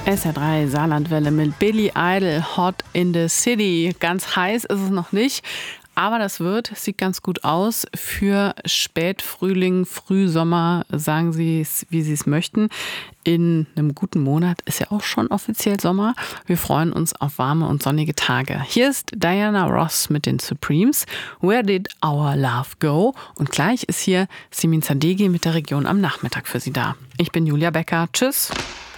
SR3 Saarlandwelle mit Billy Idol, Hot in the City. Ganz heiß ist es noch nicht, aber das sieht ganz gut aus für Spätfrühling, Frühsommer, sagen Sie es, wie Sie es möchten. In einem guten Monat ist ja auch schon offiziell Sommer. Wir freuen uns auf warme und sonnige Tage. Hier ist Diana Ross mit den Supremes. Where did our love go? Und gleich ist hier Simin Zadegi mit der Region am Nachmittag für Sie da. Ich bin Julia Becker. Tschüss.